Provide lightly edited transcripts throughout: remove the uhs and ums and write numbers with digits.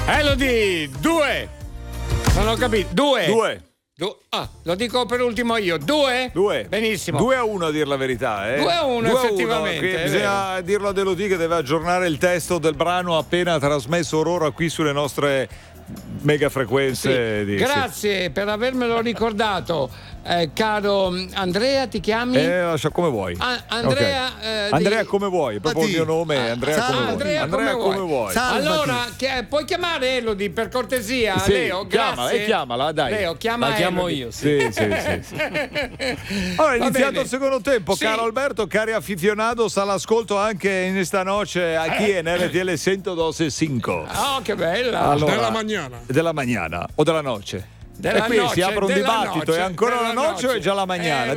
Elodie, 2. Non ho capito. 2. Lo dico per ultimo io. 2? Benissimo. 2-1 a dir la verità. 2-1 effettivamente. Bisogna dirlo ad Elodie che deve aggiornare il testo del brano appena trasmesso ora qui sulle nostre mega frequenze. Sì. Grazie per avermelo ricordato, caro Andrea, ti chiami? Come vuoi. Andrea. Okay. Andrea come vuoi, proprio il mio nome è Andrea come vuoi. Allora, puoi chiamare Elodie per cortesia, sì, Leo? Grazie. Chiamala, dai. Leo, chiama la chiamo Elodie. io. Sì. Allora, è iniziato il secondo tempo, caro Alberto, cari aficionados all'ascolto anche in questa noche aquí en RTL 102.5. Oh, che bella. Allora, della mañana o della noce. Della e qui noce, si apre un dibattito, è ancora la noce o è già la mañana?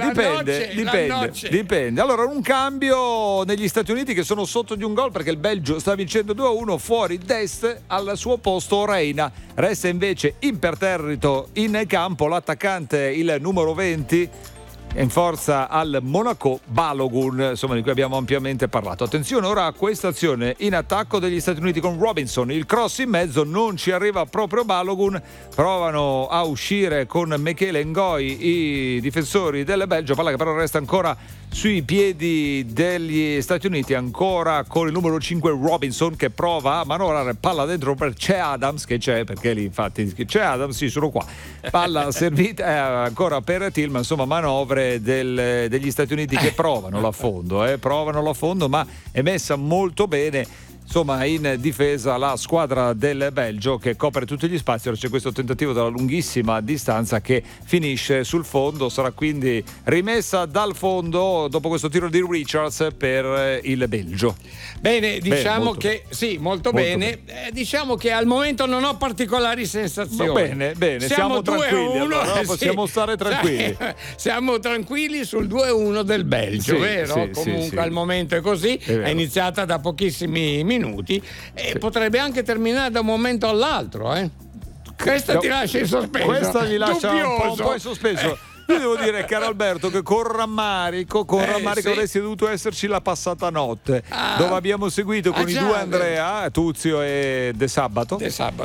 Dipende. Allora, un cambio negli Stati Uniti che sono sotto di un gol perché il Belgio sta vincendo 2-1, fuori Dest, al suo posto Reina. Resta invece imperterrito in campo l'attaccante, il numero 20, in forza al Monaco, Balogun, insomma, di cui abbiamo ampiamente parlato. Attenzione ora a questa azione in attacco degli Stati Uniti con Robinson, il cross in mezzo, non ci arriva proprio Balogun, provano a uscire con Michele Ngoi i difensori del Belgio, palla che però resta ancora sui piedi degli Stati Uniti, ancora con il numero 5 Robinson che prova a manovrare, palla dentro per c'è Adams, che c'è, perché lì infatti c'è Adams, sì, sono qua, palla servita ancora per Tillman, insomma manovre degli Stati Uniti che provano l'affondo, ma è messa molto bene. Insomma, in difesa la squadra del Belgio che copre tutti gli spazi. Ora c'è questo tentativo dalla lunghissima distanza che finisce sul fondo, sarà quindi rimessa dal fondo dopo questo tiro di Richards per il Belgio. Bene, diciamo che sì, molto bene. Diciamo che al momento non ho particolari sensazioni. Bene, siamo tranquilli. Allora, possiamo stare tranquilli. Siamo tranquilli sul 2-1 del Belgio, vero? Comunque al momento è così, è iniziata da pochissimi minuti e potrebbe anche terminare da un momento all'altro, Questa ti lascia in sospeso. Questa mi lascia un po' in sospeso. Io devo dire, caro Alberto, che con rammarico avresti dovuto esserci la passata notte, dove abbiamo seguito con i due Andrea, Tuzio e De Sabato.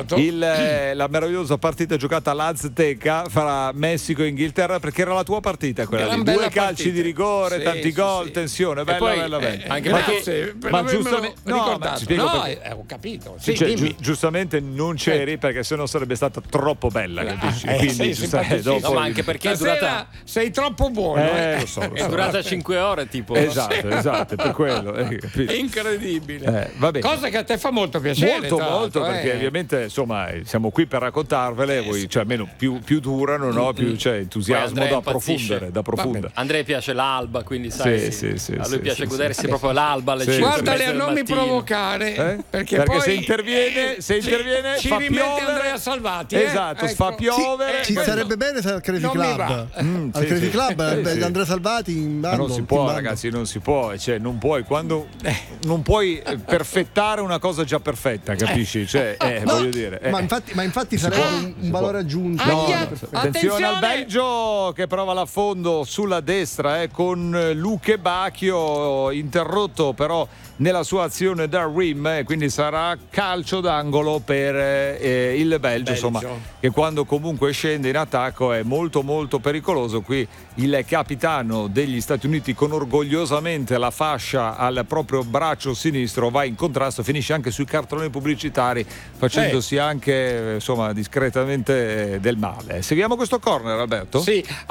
La meravigliosa partita giocata all'Azteca fra Messico e Inghilterra, perché era la tua partita quella lì. Due calci di rigore, tanti gol, tensione, bella. Anche perché giustamente ho capito. Giustamente non c'eri perché sennò sarebbe stata troppo bella, capisci? Quindi dopo, ma anche perché è durata. Sei troppo buono, lo so. È durata 5 ore, tipo. Esatto, per quello. È incredibile. Vabbè. Cosa che a te fa molto piacere. Molto, perché ovviamente insomma siamo qui per raccontarvele, voi, cioè almeno più durano, no? Più c'è entusiasmo da approfondere. A Andrea piace l'alba, quindi sai, a lui piace godersi proprio l'alba alle 5. Guardali a non mi provocare, perché poi se interviene ci fa rimette piovere. Andrea Salvati. Esatto, fa piovere. Ci sarebbe bene se al Crazy Club. Al Crazy Club Andrea Salvati in bando, non si può, ragazzi, non si può, cioè non puoi quando non puoi perfettare una cosa già perfetta, capisci? Cioè, voglio dire. Ma infatti sarebbe un valore aggiunto. Attenzione al Belgio che prova l'affondo sulla destra con Luque Bacchio, interrotto però nella sua azione da rim, quindi sarà calcio d'angolo per il Belgio, insomma, che quando comunque scende in attacco è molto molto pericoloso. Qui il capitano degli Stati Uniti con orgogliosamente la fascia al proprio braccio sinistro va in contrasto, finisce anche sui cartelloni pubblicitari facendosi anche insomma discretamente del male. Seguiamo questo corner, Alberto? Sì.